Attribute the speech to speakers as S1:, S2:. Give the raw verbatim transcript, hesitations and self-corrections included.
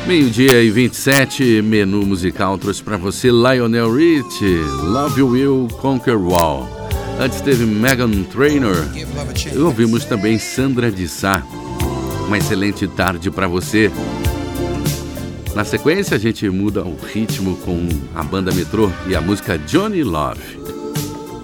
S1: Meio-dia e vinte e sete, menu musical trouxe pra você Lionel Richie, Love You Will Conquer Wall. Antes teve Meghan Trainor e ouvimos também Sandra de Sá. Uma excelente tarde pra você. Na sequência a gente muda o ritmo com a banda Metrô e a música Johnny Love.